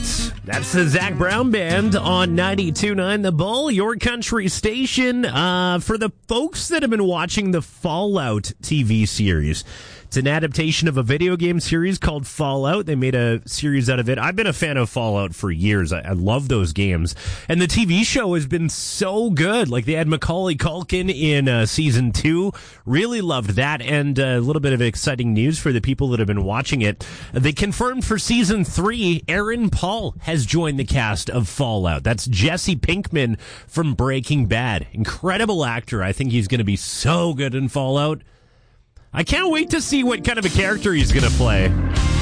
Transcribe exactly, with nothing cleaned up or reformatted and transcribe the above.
That's the Zach Brown Band on ninety-two point nine The Bull, your country station. Uh, for the folks that have been watching the Fallout T V series, it's an adaptation of a video game series called Fallout. They made a series out of it. I've been a fan of Fallout for years. I, I love those games. And the T V show has been so good. Like, they had Macaulay Culkin in uh, season two. Really loved that. And uh, a little bit of exciting news for the people that have been watching it. They confirmed for season three, Aaron Paul has joined the cast of Fallout. That's Jesse Pinkman from Breaking Bad. Incredible actor. I think he's going to be so good in Fallout. I can't wait to see what kind of a character he's going to play.